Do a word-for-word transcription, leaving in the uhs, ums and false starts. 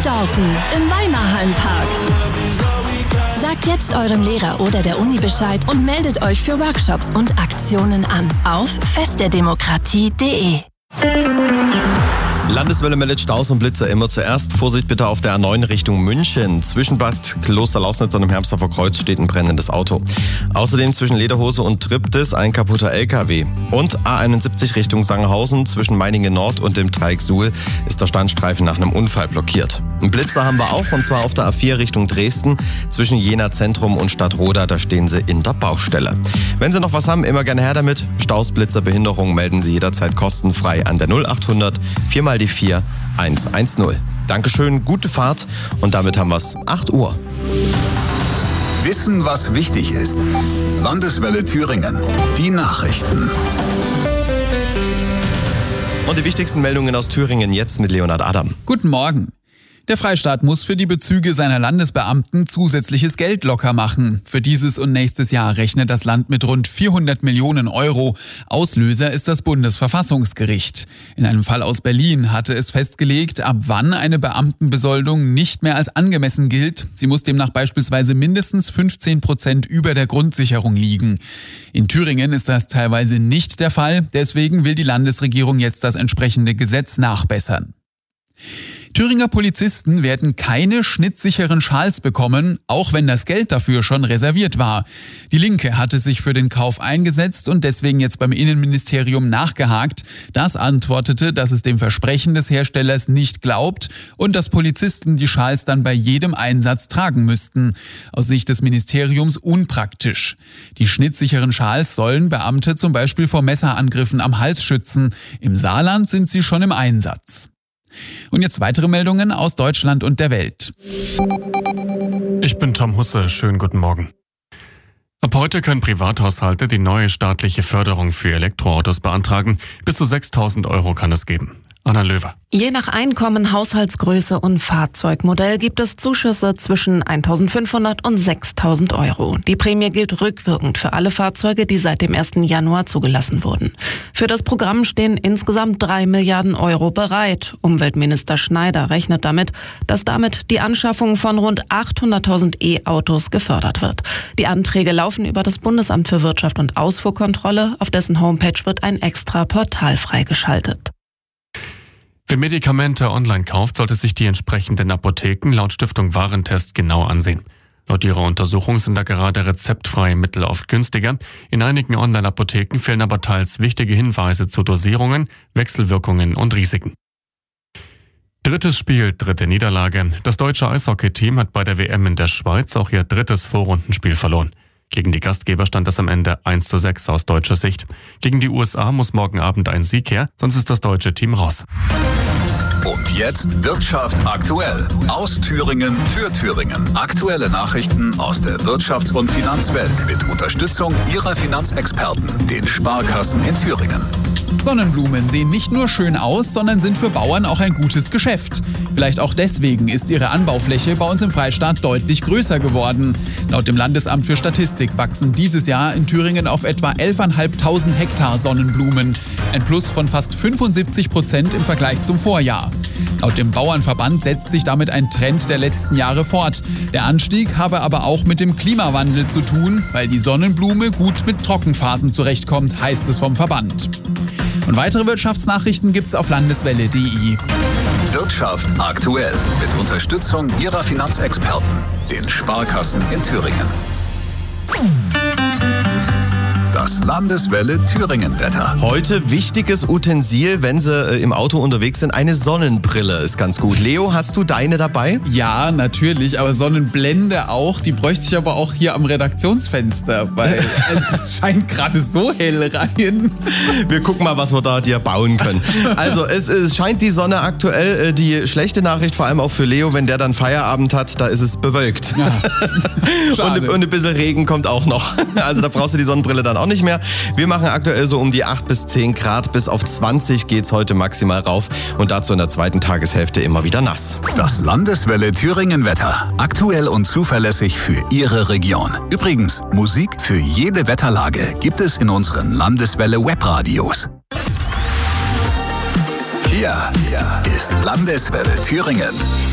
Dalton im Weimarhallenpark. Sagt jetzt eurem Lehrer oder der Uni Bescheid und meldet euch für Workshops und Aktionen an auf festderdemokratie punkt de. Landeswelle meldet Staus und Blitzer immer zuerst. Vorsicht bitte auf der A neun Richtung München. Zwischen Bad Klosterlausnitz und dem Hermsdorfer Kreuz steht ein brennendes Auto. Außerdem zwischen Lederhose und Triptis ein kaputter L K W. Und A einundsiebzig Richtung Sangerhausen zwischen Meiningen Nord und dem Dreieck Suhl ist der Standstreifen nach einem Unfall blockiert. Einen Blitzer haben wir auch, und zwar auf der A vier Richtung Dresden. Zwischen Jena Zentrum und Stadtroda, da stehen sie in der Baustelle. Wenn Sie noch was haben, immer gerne her damit. Staus, Blitzer, Behinderung melden Sie jederzeit kostenfrei an der null achthundert vier mal die vier eins eins null. Dankeschön, gute Fahrt, und damit haben wir es acht Uhr. Wissen, was wichtig ist. Landeswelle Thüringen. Die Nachrichten. Und die wichtigsten Meldungen aus Thüringen jetzt mit Leonhard Adam. Guten Morgen. Der Freistaat muss für die Bezüge seiner Landesbeamten zusätzliches Geld locker machen. Für dieses und nächstes Jahr rechnet das Land mit rund vierhundert Millionen Euro. Auslöser ist das Bundesverfassungsgericht. In einem Fall aus Berlin hatte es festgelegt, ab wann eine Beamtenbesoldung nicht mehr als angemessen gilt. Sie muss demnach beispielsweise mindestens fünfzehn Prozent über der Grundsicherung liegen. In Thüringen ist das teilweise nicht der Fall. Deswegen will die Landesregierung jetzt das entsprechende Gesetz nachbessern. Thüringer Polizisten werden keine schnittsicheren Schals bekommen, auch wenn das Geld dafür schon reserviert war. Die Linke hatte sich für den Kauf eingesetzt und deswegen jetzt beim Innenministerium nachgehakt. Das antwortete, dass es dem Versprechen des Herstellers nicht glaubt und dass Polizisten die Schals dann bei jedem Einsatz tragen müssten. Aus Sicht des Ministeriums unpraktisch. Die schnittsicheren Schals sollen Beamte zum Beispiel vor Messerangriffen am Hals schützen. Im Saarland sind sie schon im Einsatz. Und jetzt weitere Meldungen aus Deutschland und der Welt. Ich bin Tom Husse, schönen guten Morgen. Ab heute können Privathaushalte die neue staatliche Förderung für Elektroautos beantragen. Bis zu sechstausend Euro kann es geben. Anna Löwer. Je nach Einkommen, Haushaltsgröße und Fahrzeugmodell gibt es Zuschüsse zwischen eintausendfünfhundert und sechstausend Euro. Die Prämie gilt rückwirkend für alle Fahrzeuge, die seit dem ersten Januar zugelassen wurden. Für das Programm stehen insgesamt drei Milliarden Euro bereit. Umweltminister Schneider rechnet damit, dass damit die Anschaffung von rund achthunderttausend E-Autos gefördert wird. Die Anträge laufen über das Bundesamt für Wirtschaft und Ausfuhrkontrolle. Auf dessen Homepage wird ein extra Portal freigeschaltet. Wer Medikamente online kauft, sollte sich die entsprechenden Apotheken laut Stiftung Warentest genau ansehen. Laut ihrer Untersuchung sind da gerade rezeptfreie Mittel oft günstiger. In einigen Online-Apotheken fehlen aber teils wichtige Hinweise zu Dosierungen, Wechselwirkungen und Risiken. Drittes Spiel, dritte Niederlage. Das deutsche Eishockey-Team hat bei der W M in der Schweiz auch ihr drittes Vorrundenspiel verloren. Gegen die Gastgeber stand es am Ende eins zu sechs aus deutscher Sicht. Gegen die U S A muss morgen Abend ein Sieg her, sonst ist das deutsche Team raus. Und jetzt Wirtschaft aktuell. Aus Thüringen für Thüringen. Aktuelle Nachrichten aus der Wirtschafts- und Finanzwelt mit Unterstützung Ihrer Finanzexperten, den Sparkassen in Thüringen. Sonnenblumen sehen nicht nur schön aus, sondern sind für Bauern auch ein gutes Geschäft. Vielleicht auch deswegen ist ihre Anbaufläche bei uns im Freistaat deutlich größer geworden. Laut dem Landesamt für Statistik wachsen dieses Jahr in Thüringen auf etwa elftausendfünfhundert Hektar Sonnenblumen. Ein Plus von fast fünfundsiebzig Prozent im Vergleich zum Vorjahr. Laut dem Bauernverband setzt sich damit ein Trend der letzten Jahre fort. Der Anstieg habe aber auch mit dem Klimawandel zu tun, weil die Sonnenblume gut mit Trockenphasen zurechtkommt, heißt es vom Verband. Und weitere Wirtschaftsnachrichten gibt's auf landeswelle punkt de. Wirtschaft aktuell mit Unterstützung Ihrer Finanzexperten, den Sparkassen in Thüringen. Das Landeswelle Thüringen-Wetter. Heute wichtiges Utensil, wenn Sie äh, im Auto unterwegs sind, eine Sonnenbrille ist ganz gut. Leo, hast du deine dabei? Ja, natürlich, aber Sonnenblende auch. Die bräuchte ich aber auch hier am Redaktionsfenster, weil also das scheint gerade so hell rein. Wir gucken mal, was wir da dir bauen können. Also es, es scheint die Sonne aktuell. Äh, die schlechte Nachricht vor allem auch für Leo, wenn der dann Feierabend hat, da ist es bewölkt. Ja. und, und ein bisschen Regen kommt auch noch. Also da brauchst du die Sonnenbrille dann auch nicht mehr. Wir machen aktuell so um die acht bis zehn Grad. Bis auf zwanzig geht's heute maximal rauf. Und dazu in der zweiten Tageshälfte immer wieder nass. Das Landeswelle Thüringen-Wetter. Aktuell und zuverlässig für Ihre Region. Übrigens, Musik für jede Wetterlage gibt es in unseren Landeswelle Webradios. Hier ist Landeswelle Thüringen.